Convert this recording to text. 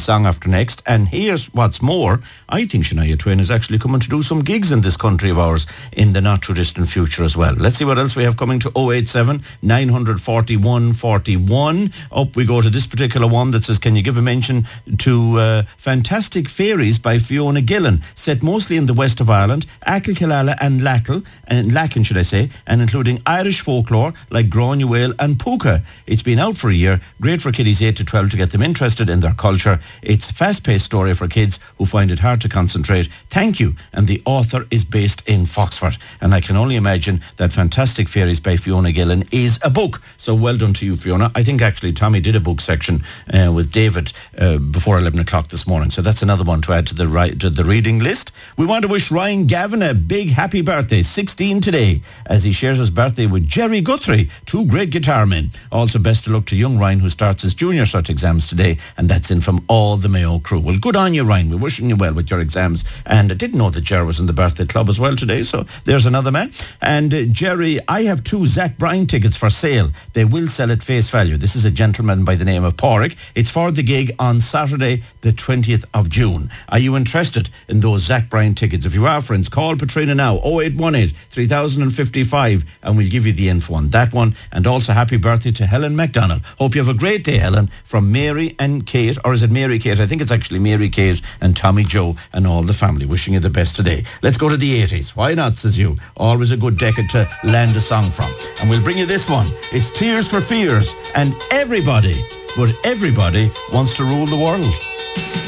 song after next. And here's what's more, I think Shania Twain is actually coming to do some gigs in this country of ours in the not too distant future as well. Let's see what else we have coming to 087 941 41. Up we go to this particular one that says, can you give a mention to Fantastic Fairies by Fiona Gillen, set mostly in the west of Ireland, Achill, Killala and Lacken, should I say, and including Irish folklore like Granuaile and Puka. It's been out for a year, great for kiddies 8 to 12 to get them interested in their culture. It's a fast-paced story for kids who find it hard to concentrate. Thank you. And the author is based in Foxford. And I can only imagine that Fantastic Fairies by Fiona Gillen is a book. So well done to you, Fiona. I think actually Tommy did a book section with David before 11 o'clock this morning. So that's another one to add to the reading list. We want to wish Ryan Gavin a big happy birthday, 16 today, as he shares his birthday with Jerry Guthrie, two great guitar men. Also best of luck to young Ryan, who starts his junior cert exams today, and that's in from all the Mayo crew. Well, good on you, Ryan. We're wishing you well with your exams. And I didn't know that Jerry was in the birthday club as well today, so there's another man. And Jerry, I have 2 Zach Bryan tickets for sale. They will sell at face value. This is a gentleman by the name of Porrick. It's for the gig on Saturday, the 20th of June. Are you interested in those Zach Bryan tickets? If you are, friends, call Patrina now, 0818 3055, and we'll give you the info on that one. And also happy birthday to Helen MacDonald. Hope you have a great day, Helen, from Mary and Kate, or is it Mary Kate? I think it's actually Mary Kate and Tommy Joe and all the family. Wishing you the best today. Let's go to the 80s. Why not, says you. Always a good decade to land a song from. And we'll bring you this one. It's Tears for Fears, and everybody, but everybody, wants to rule the world.